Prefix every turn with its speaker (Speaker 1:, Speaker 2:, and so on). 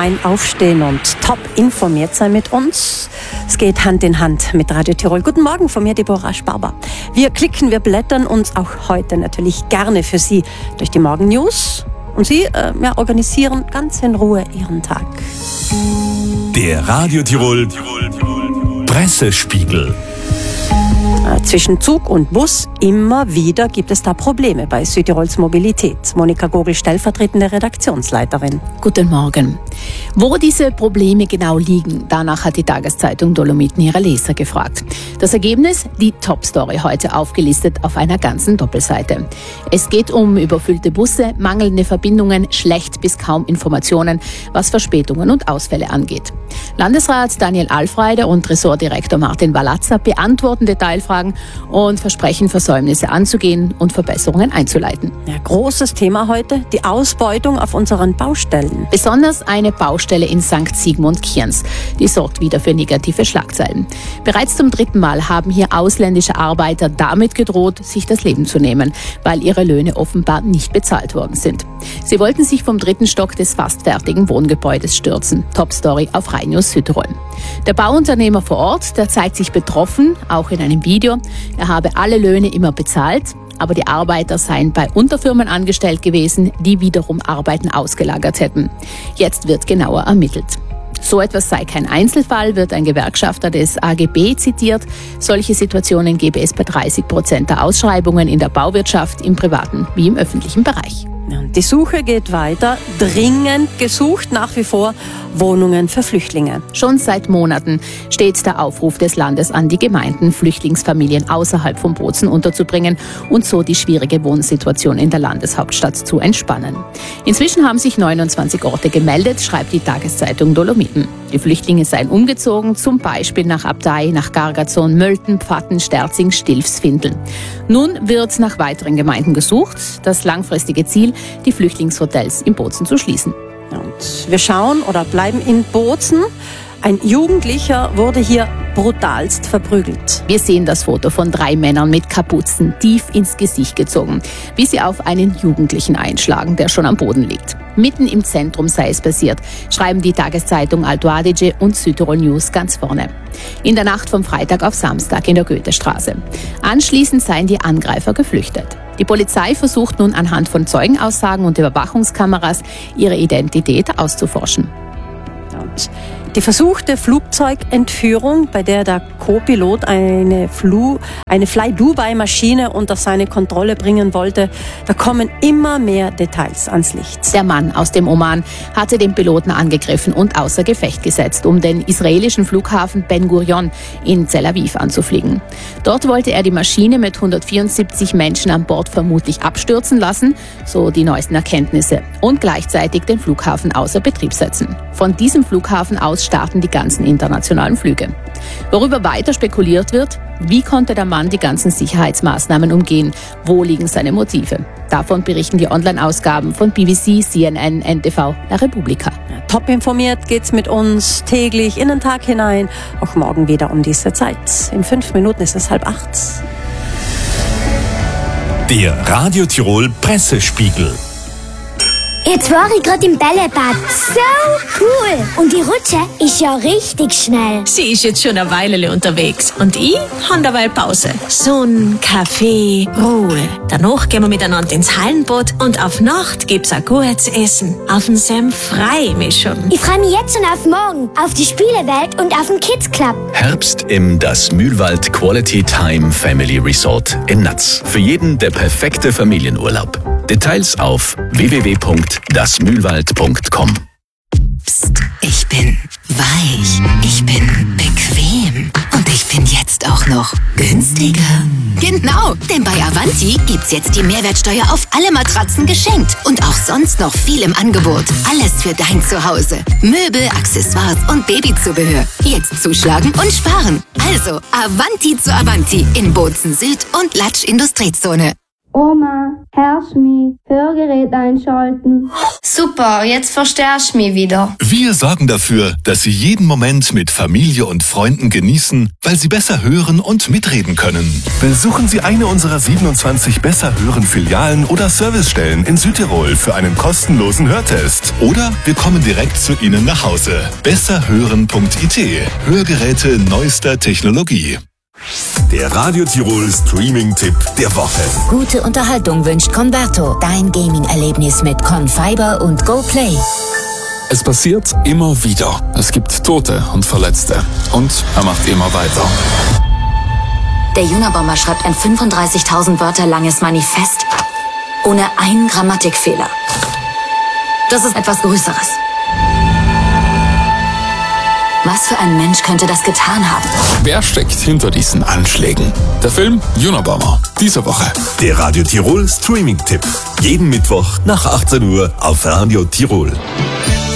Speaker 1: hinein aufstehen und top informiert sein mit uns. Es geht Hand in Hand mit Radio Tirol. Guten Morgen von mir, Deborah Sparber. Wir blättern uns auch heute natürlich gerne für Sie durch die Morgen-News. Und Sie organisieren ganz in Ruhe Ihren Tag.
Speaker 2: Der Radio Tirol Pressespiegel.
Speaker 1: Zwischen Zug und Bus immer wieder gibt es da Probleme bei Südtirols Mobilität. Monika Gogel, stellvertretende Redaktionsleiterin.
Speaker 3: Guten Morgen. Wo diese Probleme genau liegen, danach hat die Tageszeitung Dolomiten ihre Leser gefragt. Das Ergebnis? Die Top-Story heute aufgelistet auf einer ganzen Doppelseite. Es geht um überfüllte Busse, mangelnde Verbindungen, schlecht bis kaum Informationen, was Verspätungen und Ausfälle angeht. Landesrat Daniel Alfreide und Ressortdirektor Martin Walazza beantworten Detailfragen und versprechen, Versäumnisse anzugehen und Verbesserungen einzuleiten.
Speaker 1: Ja, großes Thema heute, die Ausbeutung auf unseren Baustellen.
Speaker 3: Besonders eine Baustelle in St. Sigmund-Kienz. Die sorgt wieder für negative Schlagzeilen. Bereits zum 3. Mal haben hier ausländische Arbeiter damit gedroht, sich das Leben zu nehmen, weil ihre Löhne offenbar nicht bezahlt worden sind. Sie wollten sich vom 3. Stock des fast fertigen Wohngebäudes stürzen. Top-Story auf Rai News Südtirol. Der Bauunternehmer vor Ort, der zeigt sich betroffen, auch in einem Video. Er habe alle Löhne immer bezahlt, aber die Arbeiter seien bei Unterfirmen angestellt gewesen, die wiederum Arbeiten ausgelagert hätten. Jetzt wird genauer ermittelt. So etwas sei kein Einzelfall, wird ein Gewerkschafter des AGB zitiert. Solche Situationen gebe es bei 30% der Ausschreibungen in der Bauwirtschaft, im privaten wie im öffentlichen Bereich.
Speaker 1: Die Suche geht weiter. Dringend gesucht nach wie vor Wohnungen für Flüchtlinge.
Speaker 3: Schon seit Monaten steht der Aufruf des Landes an die Gemeinden, Flüchtlingsfamilien außerhalb von Bozen unterzubringen und so die schwierige Wohnsituation in der Landeshauptstadt zu entspannen. Inzwischen haben sich 29 Orte gemeldet, schreibt die Tageszeitung Dolomiten. Die Flüchtlinge seien umgezogen, zum Beispiel nach Abtei, nach Gargazon, Mölten, Pfatten, Sterzing, Stilfs, Findeln. Nun wird nach weiteren Gemeinden gesucht. Das langfristige Ziel, die Flüchtlingshotels in Bozen zu schließen.
Speaker 1: Und wir schauen oder bleiben in Bozen. Ein Jugendlicher wurde hier brutalst verprügelt.
Speaker 3: Wir sehen das Foto von 3 Männern mit Kapuzen tief ins Gesicht gezogen, wie sie auf einen Jugendlichen einschlagen, der schon am Boden liegt. Mitten im Zentrum sei es passiert, schreiben die Tageszeitung Alto Adige und Südtirol News ganz vorne. In der Nacht vom Freitag auf Samstag in der Goethestraße. Anschließend seien die Angreifer geflüchtet. Die Polizei versucht nun anhand von Zeugenaussagen und Überwachungskameras ihre Identität auszuforschen.
Speaker 1: Und die versuchte Flugzeugentführung, bei der der Co-Pilot eine Fly-Dubai-Maschine unter seine Kontrolle bringen wollte, da kommen immer mehr Details ans Licht.
Speaker 3: Der Mann aus dem Oman hatte den Piloten angegriffen und außer Gefecht gesetzt, um den israelischen Flughafen Ben Gurion in Tel Aviv anzufliegen. Dort wollte er die Maschine mit 174 Menschen an Bord vermutlich abstürzen lassen, so die neuesten Erkenntnisse, und gleichzeitig den Flughafen außer Betrieb setzen. Von diesem Flughafen aus starten die ganzen internationalen Flüge. Worüber weiter spekuliert wird, wie konnte der Mann die ganzen Sicherheitsmaßnahmen umgehen? Wo liegen seine Motive? Davon berichten die Online-Ausgaben von BBC, CNN, NTV, La Repubblica.
Speaker 1: Top informiert geht's mit uns täglich in den Tag hinein. Auch morgen wieder um diese Zeit. In 5 Minuten ist es 7:30.
Speaker 2: Der Radio Tirol Pressespiegel.
Speaker 4: Jetzt war ich gerade im Bällebad. So cool. Und die Rutsche ist ja richtig schnell.
Speaker 5: Sie ist jetzt schon eine Weile unterwegs und ich habe derweil Pause. Sonn, Kaffee, Ruhe. Danach gehen wir miteinander ins Hallenbad und auf Nacht gibt's ein gutes Essen. Auf den Senf freue ich mich schon.
Speaker 4: Ich freue mich jetzt schon auf morgen, auf die Spielewelt und auf den Kids Club.
Speaker 6: Herbst im Das Mühlwald Quality Time Family Resort in Natz. Für jeden der perfekte Familienurlaub. Details auf www.dasmühlwald.com.
Speaker 7: Psst, ich bin weich, ich bin bequem und ich bin jetzt auch noch günstiger. Genau, denn bei Avanti gibt's jetzt die Mehrwertsteuer auf alle Matratzen geschenkt und auch sonst noch viel im Angebot. Alles für dein Zuhause. Möbel, Accessoires und Babyzubehör. Jetzt zuschlagen und sparen. Also Avanti zu Avanti in Bozen Süd und Latsch Industriezone.
Speaker 4: Oma,
Speaker 8: Hörst mich, Hörgerät einschalten.
Speaker 9: Super, jetzt verstärkst du mich wieder.
Speaker 6: Wir sorgen dafür, dass Sie jeden Moment mit Familie und Freunden genießen, weil Sie besser hören und mitreden können.
Speaker 10: Besuchen Sie eine unserer 27 Besser-Hören-Filialen oder Servicestellen in Südtirol für einen kostenlosen Hörtest.
Speaker 6: Oder wir kommen direkt zu Ihnen nach Hause. Besserhören.it. Hörgeräte neuester Technologie.
Speaker 2: Der Radio Tirol Streaming-Tipp der Woche.
Speaker 7: Gute Unterhaltung wünscht Converto. Dein Gaming-Erlebnis mit Confiber und GoPlay.
Speaker 11: Es passiert immer wieder. Es gibt Tote und Verletzte. Und er macht immer weiter.
Speaker 7: Der Unabomber schreibt ein 35.000 Wörter langes Manifest ohne einen Grammatikfehler. Das ist etwas Größeres. Was für ein Mensch könnte das getan haben?
Speaker 11: Wer steckt hinter diesen Anschlägen? Der Film Unabomber. Diese Woche.
Speaker 2: Der Radio Tirol Streaming-Tipp. Jeden Mittwoch nach 18 Uhr auf Radio Tirol.